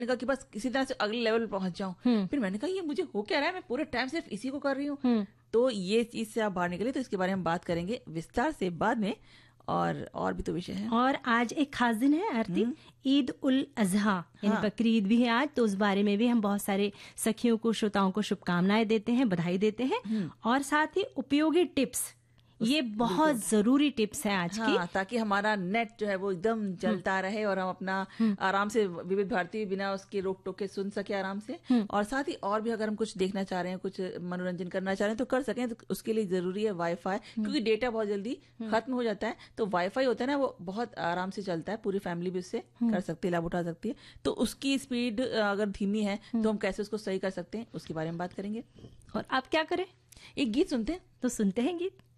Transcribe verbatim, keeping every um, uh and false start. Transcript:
मैंने कहा कि बस किसी तरह से अगले लेवल पे पहुंच जाऊं। फिर मैंने कहा ये मुझे हो क्या रहा है, मैं पूरे टाइम सिर्फ इसी को कर रही हूँ। तो ये चीज से आप बाहर निकले, तो इसके बारे में बात करेंगे विस्तार से बाद में। और और भी तो विषय है। और आज एक खास दिन है आरती, ईद उल अजहा यानी हाँ। बकरी ईद भी है आज, तो उस बारे में भी हम बहुत सारे सखियों को, श्रोताओं को शुभकामनाएं देते हैं, बधाई देते हैं। और साथ ही उपयोगी टिप्स, ये बहुत जरूरी टिप्स है आज हाँ, की, ताकि हमारा नेट जो है वो एकदम चलता रहे और हम अपना आराम से विविध भारती बिना उसके रोक टोक के सुन सके आराम से। और साथ ही और भी अगर हम कुछ देखना चाह रहे हैं, कुछ मनोरंजन करना चाह रहे हैं तो कर सकें। तो उसके लिए जरूरी है वाईफाई, क्योंकि डेटा बहुत जल्दी खत्म हो जाता है। तो वाईफाई होता है ना, वो बहुत आराम से चलता है, पूरी फैमिली भी उससे कर सकती है, लाभ उठा सकती है। तो उसकी स्पीड अगर धीमी है तो हम कैसे उसको सही कर सकते हैं, उसके बारे में बात करेंगे। और आप क्या करें, एक गीत सुनते हैं। तो सुनते हैं गीत।